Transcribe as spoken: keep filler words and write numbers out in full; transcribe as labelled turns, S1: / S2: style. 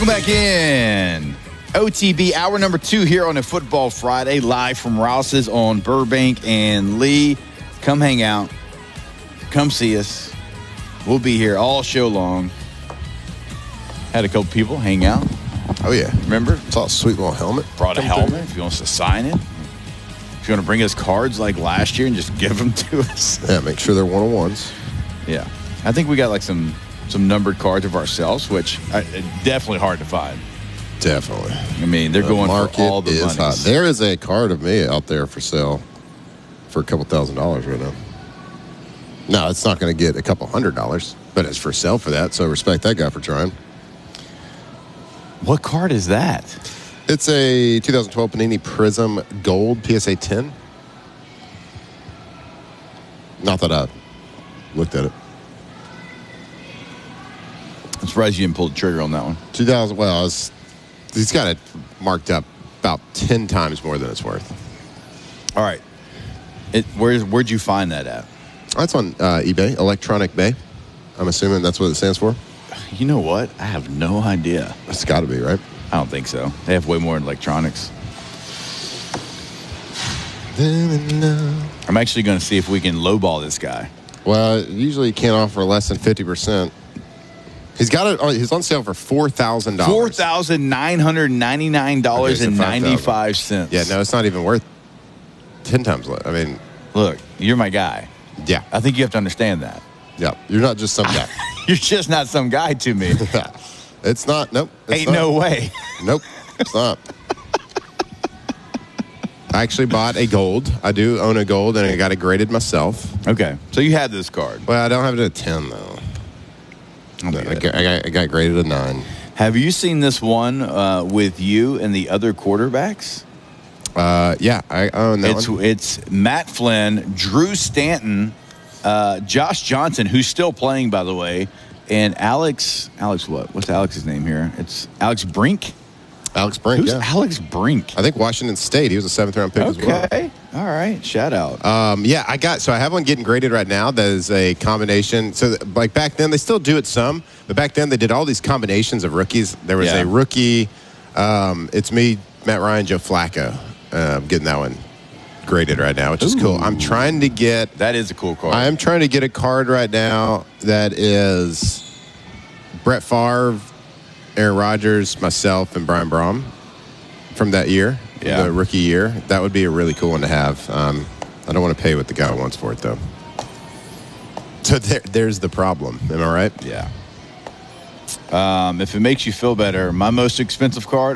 S1: Welcome back in. O T B, hour number two here on a Football Friday, live from Rouse's on Burbank and Lee. Come hang out. Come see us. We'll be here all show long. Had a couple people hang out.
S2: Oh, yeah.
S1: Remember?
S2: Saw a sweet little helmet.
S1: Brought a
S2: Come
S1: helmet
S2: through.
S1: if you want us to sign it. If you want to bring us cards like last year and just give them to us.
S2: Yeah, make sure they're one-on-ones.
S1: Yeah. I think we got like some some numbered cards of ourselves, which are definitely hard to find.
S2: Definitely.
S1: I mean, they're
S2: The
S1: going
S2: market
S1: for all the
S2: is
S1: money.
S2: hot. There is a card of me out there for sale for a couple thousand dollars right now. No, it's not going to get a couple hundred dollars, but it's for sale for that, so respect that guy for trying.
S1: What card is that?
S2: It's a two thousand twelve Panini Prism Gold P S A ten. Not that I looked at it.
S1: I'm surprised you didn't pull the trigger on that one.
S2: two thousand, well, I was, he's got it marked up about ten times more than it's worth.
S1: All right. It, where's, where'd you find that at?
S2: That's on uh, eBay, Electronic Bay. I'm assuming that's what it stands for.
S1: You know what? I have no idea.
S2: It's got to be, right?
S1: I don't think so. They have way more in electronics. I'm actually going to see if we can lowball this guy.
S2: Well, usually you can't offer less than fifty percent. He's got it. He's on sale for four thousand dollars.
S1: four thousand nine hundred ninety-nine dollars and ninety-five cents.
S2: Yeah, no, it's not even worth ten times less. I mean,
S1: Look, you're my guy.
S2: yeah,
S1: I think you have to understand that.
S2: yeah. You're not just some guy.
S1: You're just not some guy to me.
S2: It's not. Nope. It's
S1: Ain't
S2: not.
S1: no way.
S2: Nope. It's not. I actually bought a gold. I do own a gold, and I got it graded myself.
S1: Okay. So you had this card.
S2: Well, I don't have it at a ten though.
S1: I'll
S2: No,
S1: be
S2: I,
S1: good.
S2: got, I, got, I got graded a nine.
S1: Have you seen this one uh, with you and the other quarterbacks?
S2: Uh, yeah, I own that
S1: It's
S2: one.
S1: it's Matt Flynn, Drew Stanton, uh, Josh Johnson, who's still playing, by the way, and Alex. Alex, what? What's Alex's name here? It's Alex Brink.
S2: Alex Brink.
S1: Who's
S2: Yeah.
S1: Alex Brink?
S2: I think Washington State. He was a seventh round pick as well.
S1: Okay, all right. Shout out.
S2: Um, yeah, I got so I have one getting graded right now. That is a combination. So, like back then, they still do it some, but back then they did all these combinations of rookies. There was
S1: Yeah.
S2: a rookie. Um, it's me, Matt Ryan, Joe Flacco. Uh, I'm getting that one graded right now, which is cool. I'm trying to get.
S1: That is a cool card.
S2: I am trying to get a card right now that is Brett Favre, Aaron Rodgers, myself, and Brian Braum from that year,
S1: Yeah.
S2: the rookie year. That would be a really cool one to have. Um, I don't want to pay what the guy wants for it, though. So there, there's the problem. Am I right?
S1: Yeah. Um, if it makes you feel better, my most expensive card.